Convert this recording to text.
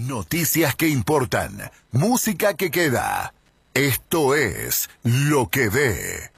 Noticias que importan, música que queda. Esto es Lo que ve.